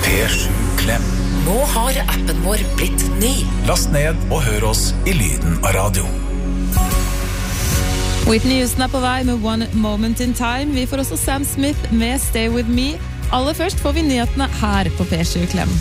P7 Klem. Nå har appen vår blitt ny. Last ned og hør oss I lyden av radio. Whitney Houston på vei med One Moment in Time. Vi får også Sam Smith med Stay With Me. Aller først får vi nyhetene her på P7 Klem.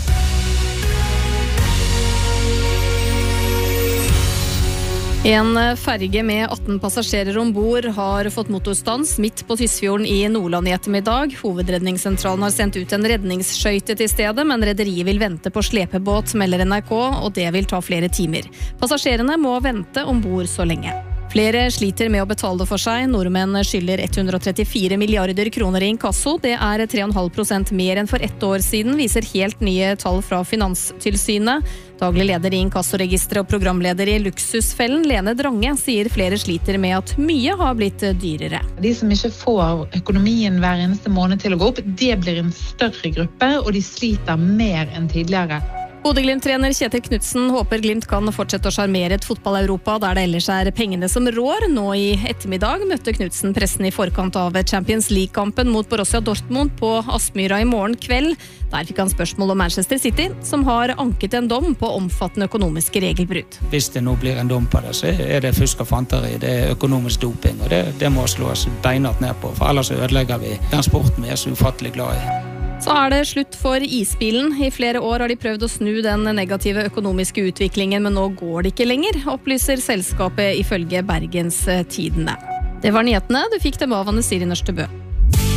En ferge med 18 passasjerer ombord har fått motorstans midt på Tysfjorden I Nordland I ettermiddag. Hovedredningssentralen har sendt ut en redningsskøyte til stedet, men rederiet vil vente på slepebåt, melder NRK, og det vil ta flere timer. Passasjerene må vente ombord så lenge. Flere sliter med å betale for seg. Nordmenn skylder 134 milliarder kroner I inkasso. Det 3,5% mer enn for ett år siden, viser helt nye tall fra Finanstilsynet. Daglig leder I inkassoregisteret og programleder I Luksusfellen, Lene Drange, sier flere sliter med at mye har blitt dyrere. De som ikke får økonomien hver eneste måned til å gå opp, det blir en større gruppe, og de sliter mer enn tidligere. Bodø-Glimt-trener Kjetil Knutsen håper Glimt kan fortsette å charmere et fotball-Europa der det ellers pengene som rår. Nå I ettermiddag møtte Knutsen pressen I forkant av Champions League-kampen mot Borussia Dortmund på Aspmyra I morgen kveld. Der fikk han spørsmål om Manchester City, som har anket en dom på omfattende økonomiske regelbrudd. Hvis det nå blir en dom på det, så det fusk og fanteri, det økonomisk doping, og det må slås beinhardt ned på, for ellers ødelegger vi den sporten vi så ufattelig glad I. Så det slutt for isbilen. I flere år har de prøvd å snu den negative økonomiske utviklingen, men nå går det ikke lenger, opplyser selskapet ifølge Bergens Tidende. Det var nyhetene. Du fikk dem av Anne Siri Nørstebø.